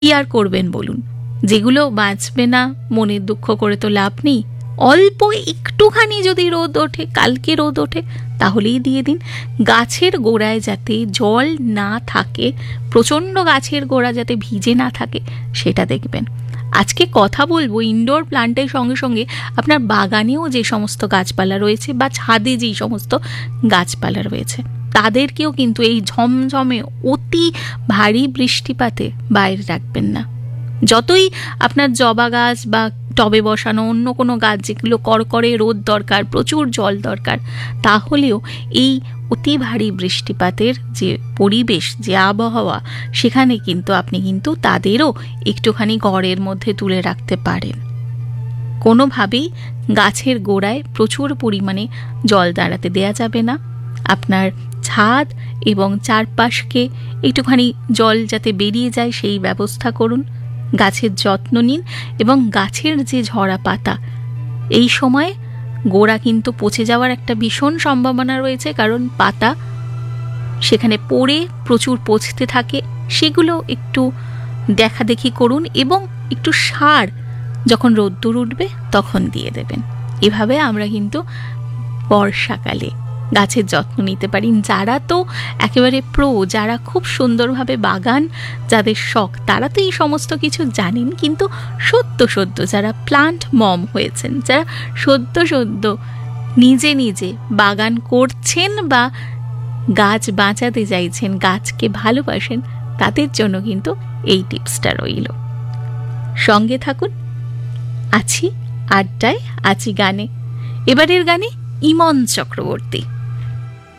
কি আর করবেন বলুন? যেগুলো বাঁচবে না, মনের দুঃখ করে তো লাভ নেই। অল্প একটুখানি যদি রোদ ওঠে, কালকে রোদ ওঠে, তাহলেই দিয়ে দিন। গাছের গোড়ায় যাতে জল না থাকে, প্রচণ্ড গাছের গোড়া যাতে ভিজে না থাকে, সেটা দেখবেন। আজকে কথা বলবো ইনডোর প্লান্টের সঙ্গে সঙ্গে আপনার বাগানেও যে সমস্ত গাছপালা রয়েছে বা ছাদে যেই সমস্ত গাছপালা রয়েছে, তাদেরকেও কিন্তু এই ঝমঝমে অতি ভারী বৃষ্টিপাতে বাইরে রাখবেন না। যতই আপনার জবা গাছ বা টবে বসানো অন্য কোনো গাছ যেগুলো করকরে রোদ দরকার, প্রচুর জল দরকার, তাহলেও এই অতি ভারী বৃষ্টিপাতের যে পরিবেশ, যে আবহাওয়া, সেখানে কিন্তু আপনি কিন্তু তাদেরও একটুখানি ঘরের মধ্যে তুলে রাখতে পারেন। কোনোভাবেই গাছের গোড়ায় প্রচুর পরিমাণে জল দাঁড়াতে দেয়া যাবে না। আপনার ছাদ এবং চারপাশকে একটুখানি জল যাতে বেরিয়ে যায় সেই ব্যবস্থা করুন। গাছের যত্ন নিন এবং গাছের যে ঝরা পাতা, এই সময় গোড়া কিন্তু পচে যাওয়ার একটা ভীষণ সম্ভাবনা রয়েছে, কারণ পাতা সেখানে পড়ে প্রচুর পচতে থাকে। সেগুলো একটু দেখাদেখি করুন এবং একটু সার যখন রোদ্দুর উঠবে তখন দিয়ে দেবেন। এভাবে আমরা কিন্তু বর্ষাকালে গাছের যত্ন নিতে পারি। যারা তো একেবারে প্রো, যারা খুব সুন্দরভাবে বাগান, যাদের শখ, তারা তো এই সমস্ত কিছু জানেন। কিন্তু সদ্য যারা প্লান্ট মম হয়েছেন, যারা সদ্য নিজে নিজে বাগান করছেন বা গাছ বাঁচাতে চাইছেন, গাছকে ভালোবাসেন, তাদের জন্য কিন্তু এই টিপসটা রইল। সঙ্গে থাকুন। আছি আড্ডায়, আছি গানে। এবারের গানে ইমন চক্রবর্তী।